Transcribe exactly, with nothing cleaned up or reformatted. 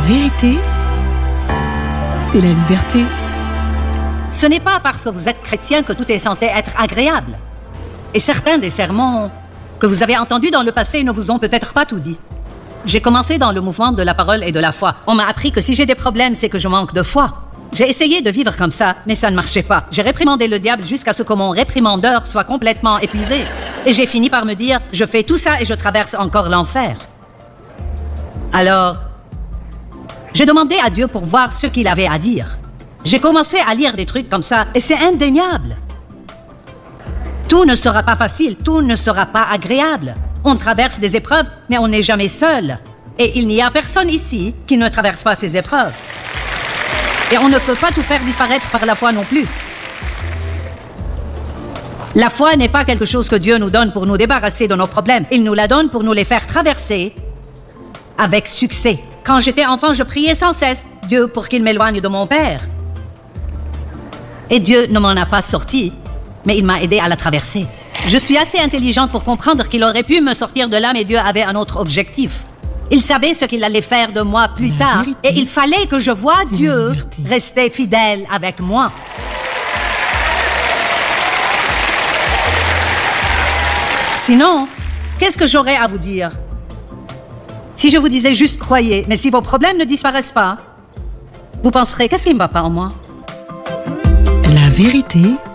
vérité, c'est la liberté. Ce n'est pas parce que vous êtes chrétien que tout est censé être agréable. Et certains des sermons que vous avez entendus dans le passé ne vous ont peut-être pas tout dit. J'ai commencé dans le mouvement de la parole et de la foi. On m'a appris que si j'ai des problèmes, c'est que je manque de foi. J'ai essayé de vivre comme ça, mais ça ne marchait pas. J'ai réprimandé le diable jusqu'à ce que mon réprimandeur soit complètement épuisé. Et j'ai fini par me dire, je fais tout ça et je traverse encore l'enfer. Alors, j'ai demandé à Dieu pour voir ce qu'il avait à dire. J'ai commencé à lire des trucs comme ça, et c'est indéniable. Tout ne sera pas facile, tout ne sera pas agréable. On traverse des épreuves, mais on n'est jamais seul. Et il n'y a personne ici qui ne traverse pas ces épreuves. Et on ne peut pas tout faire disparaître par la foi non plus. La foi n'est pas quelque chose que Dieu nous donne pour nous débarrasser de nos problèmes. Il nous la donne pour nous les faire traverser avec succès. Quand j'étais enfant, je priais sans cesse Dieu pour qu'il m'éloigne de mon père. Et Dieu ne m'en a pas sorti, mais il m'a aidé à la traverser. Je suis assez intelligente pour comprendre qu'il aurait pu me sortir de là, mais Dieu avait un autre objectif. Il savait ce qu'il allait faire de moi plus la tard, vérité, et il fallait que je voie Dieu liberté. rester fidèle avec moi. Sinon, qu'est-ce que j'aurais à vous dire? Si je vous disais juste croyez, mais si vos problèmes ne disparaissent pas, vous penserez, qu'est-ce qui ne va pas en moi? La vérité,